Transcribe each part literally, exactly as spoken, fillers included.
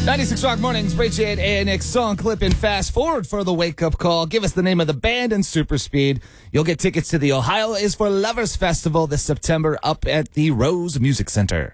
ninety-six Rock Mornings, Ray J and Nick song clip and fast forward for the wake-up call. Give us the name of the band and super speed. You'll get tickets to the Ohio is for Lovers Festival this September up at the Rose Music Center.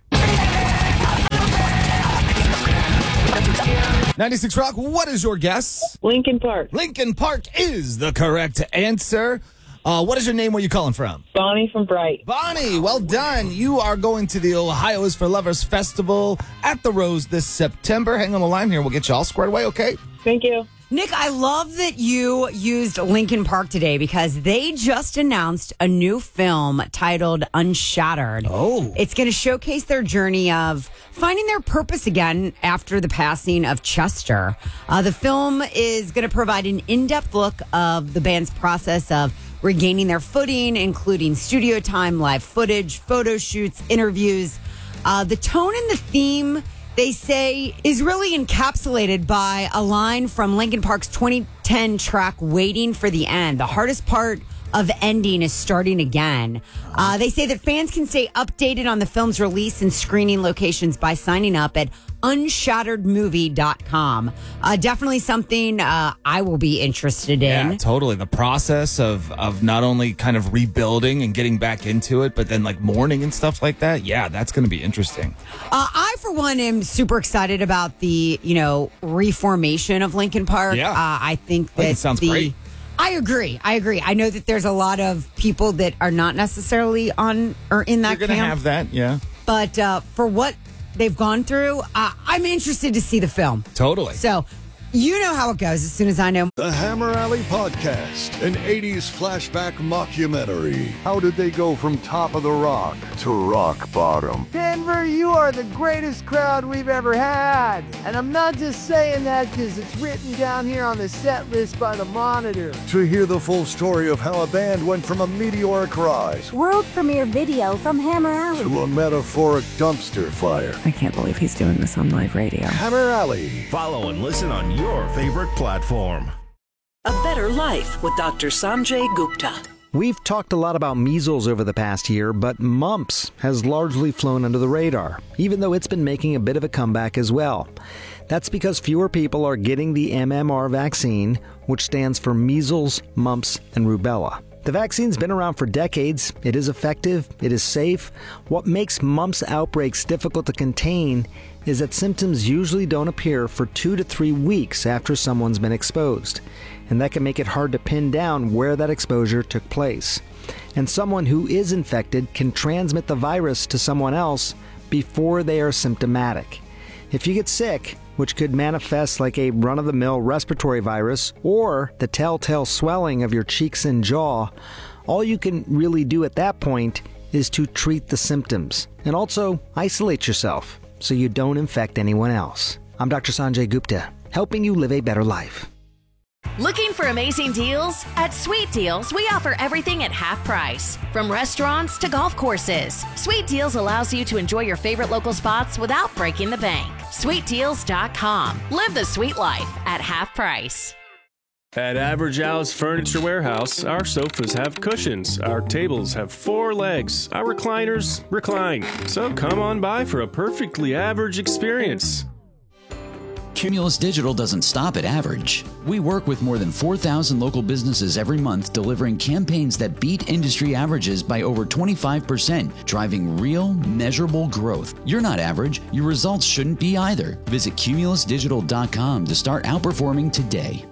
ninety-six Rock, what is your guess? Lincoln Park. Lincoln Park is the correct answer. Uh, what is your name? Where are you calling from? Bonnie from Bright. Bonnie, well done. You are going to the Ohio is for Lovers Festival at the Rose this September. Hang on the line here. We'll get you all squared away, okay? Thank you. Nick, I love that you used Lincoln Park today because they just announced a new film titled Unshattered. Oh. It's going to showcase their journey of finding their purpose again after the passing of Chester. Uh, the film is going to provide an in-depth look of the band's process of regaining their footing, including studio time, live footage, photo shoots, interviews. Uh, the tone and the theme, they say, is really encapsulated by a line from Linkin Park's twenty ten track, Waiting for the End. The hardest part of ending is starting again. Uh, they say that fans can stay updated on the film's release and screening locations by signing up at unshattered movie dot com. Uh, definitely something uh, I will be interested in. Yeah, totally. The process of, of not only kind of rebuilding and getting back into it, but then like mourning and stuff like that. Yeah, that's going to be interesting. Uh, I, for one, am super excited about the, you know, reformation of Linkin Park. Yeah. Uh, I think that I think it sounds the, great. I agree. I agree. I know that there's a lot of people that are not necessarily on or in that You're going to camp. have that, yeah. But uh, for what they've gone through, uh, I'm interested to see the film. Totally. So you know how it goes as soon as I know. The Hammer Alley Podcast, an eighties flashback mockumentary. How did they go from top of the rock to rock bottom? Denver, you are the greatest crowd we've ever had. And I'm not just saying that because it's written down here on the set list by the Monitor. To hear the full story of how a band went from a meteoric rise World premiere video from Hammer Alley. to a metaphoric dumpster fire. I can't believe he's doing this on live radio. Hammer Alley. Follow and listen on your favorite platform. A Better Life with Doctor Sanjay Gupta. We've talked a lot about measles over the past year, but mumps has largely flown under the radar, even though it's been making a bit of a comeback as well. That's because fewer people are getting the M M R vaccine, which stands for measles, mumps, and rubella. The vaccine's been around for decades. It is effective. It is safe. What makes mumps outbreaks difficult to contain is that symptoms usually don't appear for two to three weeks after someone's been exposed. And that can make it hard to pin down where that exposure took place. And someone who is infected can transmit the virus to someone else before they are symptomatic. If you get sick, which could manifest like a run-of-the-mill respiratory virus or the telltale swelling of your cheeks and jaw, all you can really do at that point is to treat the symptoms and also isolate yourself so you don't infect anyone else. I'm Doctor Sanjay Gupta, helping you live a better life. Looking for amazing deals? At Sweet Deals, we offer everything at half price. From restaurants to golf courses, Sweet Deals allows you to enjoy your favorite local spots without breaking the bank. sweet deals dot com. Live the sweet life at half price. At Average Al's Furniture Warehouse, our sofas have cushions, our tables have four legs, our recliners recline. So come on by for a perfectly average experience. Cumulus Digital doesn't stop at average. We work with more than four thousand local businesses every month, delivering campaigns that beat industry averages by over twenty-five percent, driving real, measurable growth. You're not average. Your results shouldn't be either. Visit cumulus digital dot com to start outperforming today.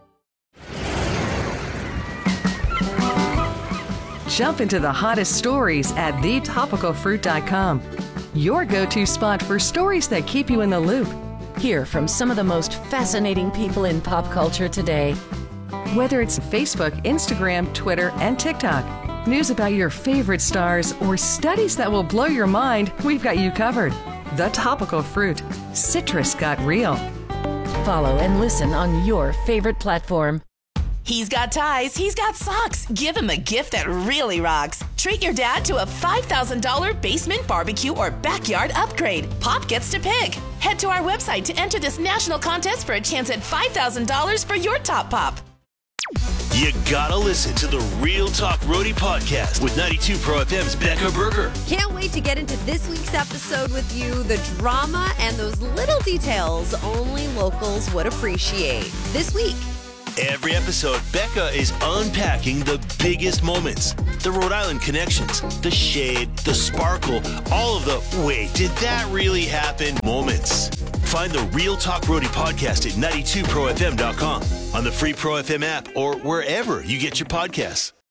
Jump into the hottest stories at the topical fruit dot com. Your go-to spot for stories that keep you in the loop. Hear from some of the most fascinating people in pop culture today. Whether it's Facebook, Instagram, Twitter, and TikTok, news about your favorite stars, or studies that will blow your mind, we've got you covered. The Topical Fruit. Citrus got real. Follow and listen on your favorite platform. He's got ties, he's got socks. Give him a gift that really rocks. Treat your dad to a five thousand dollars basement barbecue or backyard upgrade. Pop gets to pick. Head to our website to enter this national contest for a chance at five thousand dollars for your top pop. You gotta listen to the Real Talk Roadie podcast with ninety-two Pro F M's Becca Berger. Can't wait to get into this week's episode with you. The drama and those little details only locals would appreciate. This week. Every episode, Becca is unpacking the biggest moments, the Rhode Island connections, the shade, the sparkle, all of the wait, did that really happen moments. Find the Real Talk Roadie podcast at ninety-two pro f m dot com, on the free Pro F M app, or wherever you get your podcasts.